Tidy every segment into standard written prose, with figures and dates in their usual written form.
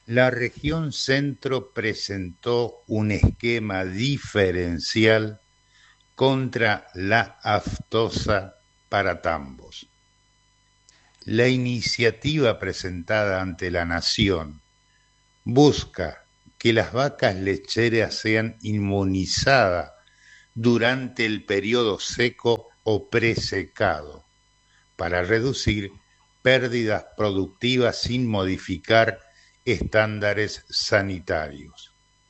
La región centro presentó un esquema diferencial contra la aftosa para tambos. La iniciativa presentada ante la Nación busca que las vacas lecheras sean inmunizadas durante el periodo seco o presecado para reducir pérdidas productivas sin modificar estándares sanitarios.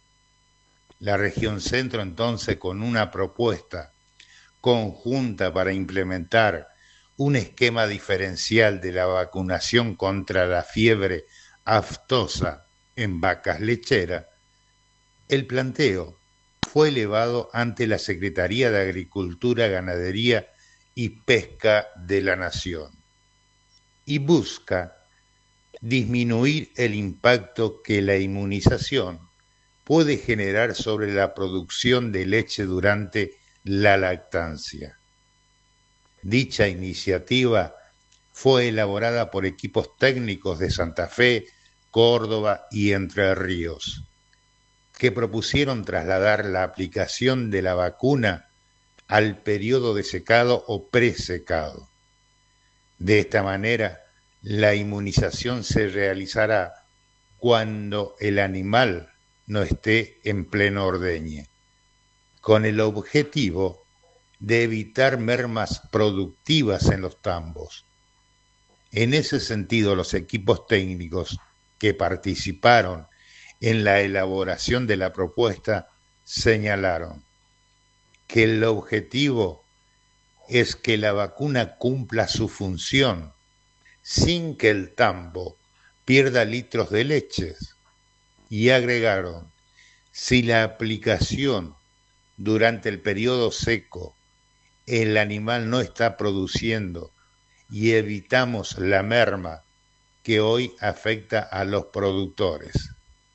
La región centro entonces, con una propuesta conjunta para implementar un esquema diferencial de la vacunación contra la fiebre aftosa en vacas lecheras, el planteo fue elevado ante la Secretaría de Agricultura, Ganadería y Pesca de la Nación y busca disminuir el impacto que la inmunización puede generar sobre la producción de leche durante la lactancia. Dicha iniciativa fue elaborada por equipos técnicos de Santa Fe, Córdoba y Entre Ríos, que propusieron trasladar la aplicación de la vacuna al periodo de secado o presecado. De esta manera, la inmunización se realizará cuando el animal no esté en pleno ordeñe, con el objetivo de evitar mermas productivas en los tambos. En ese sentido, los equipos técnicos que participaron en la elaboración de la propuesta señalaron que el objetivo es que la vacuna cumpla su función sin que el tambo pierda litros de leche, y agregaron: si la aplicación durante el periodo seco el animal no está produciendo y evitamos la merma que hoy afecta a los productores,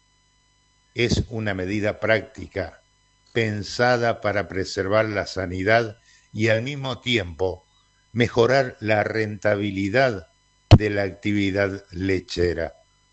es una medida práctica pensada para preservar la sanidad y al mismo tiempo mejorar la rentabilidad de la actividad lechera.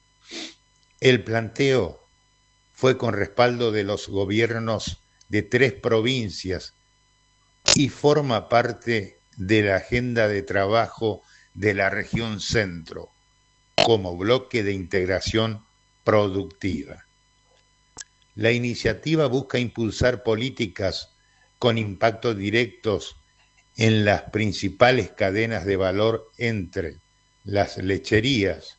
El planteo fue con respaldo de los gobiernos de 3 provincias y forma parte de la agenda de trabajo de la región centro como bloque de integración productiva. La iniciativa busca impulsar políticas con impactos directos en las principales cadenas de valor entre las lecherías.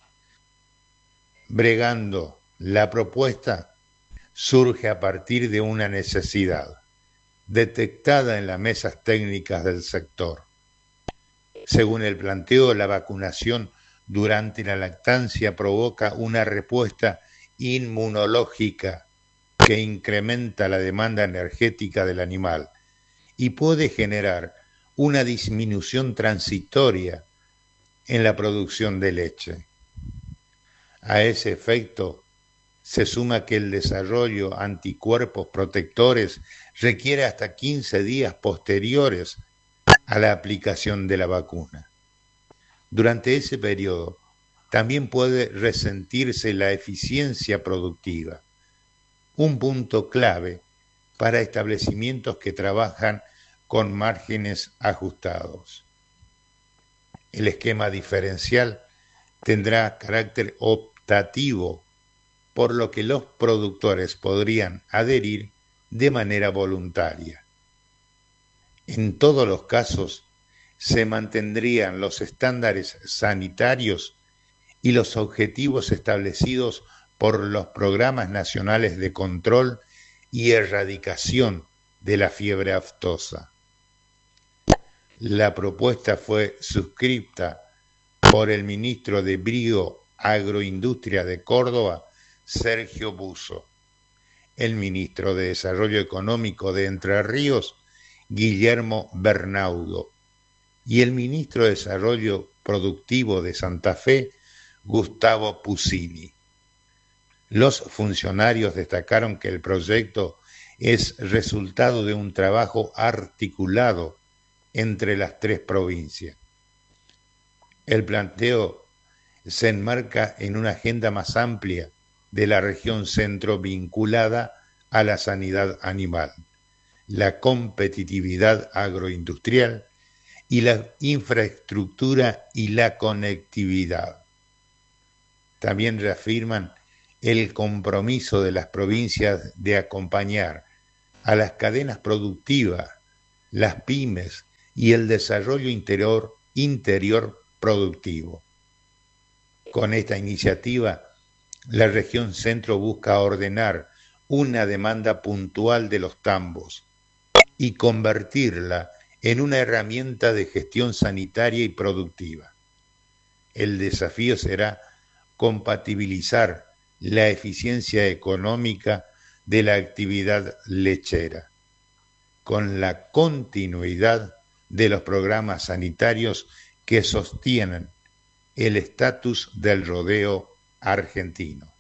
Bregando, la propuesta surge a partir de una necesidad detectada en las mesas técnicas del sector. Según el planteo, la vacunación durante la lactancia provoca una respuesta inmunológica que incrementa la demanda energética del animal y puede generar una disminución transitoria en la producción de leche. A ese efecto, se suma que el desarrollo anticuerpos protectores requiere hasta 15 días posteriores a la aplicación de la vacuna. Durante ese periodo, también puede resentirse la eficiencia productiva, un punto clave para establecimientos que trabajan con márgenes ajustados. El esquema diferencial tendrá carácter optativo, por lo que los productores podrían adherir de manera voluntaria. En todos los casos, se mantendrían los estándares sanitarios y los objetivos establecidos por los programas nacionales de control y erradicación de la fiebre aftosa. La propuesta fue suscripta por el ministro de Brío Agroindustria de Córdoba, Sergio Busso, el ministro de Desarrollo Económico de Entre Ríos, Guillermo Bernaudo, y el ministro de Desarrollo Productivo de Santa Fe, Gustavo Pusini. Los funcionarios destacaron que el proyecto es resultado de un trabajo articulado entre las 3 provincias. El planteo se enmarca en una agenda más amplia de la región centro vinculada a la sanidad animal, la competitividad agroindustrial y la infraestructura y la conectividad. También reafirman el compromiso de las provincias de acompañar a las cadenas productivas, las pymes y el desarrollo interior productivo. Con esta iniciativa, la región centro busca ordenar una demanda puntual de los tambos y convertirla en una herramienta de gestión sanitaria y productiva. El desafío será compatibilizar la eficiencia económica de la actividad lechera con la continuidad de los programas sanitarios que sostienen el estatus del rodeo argentino.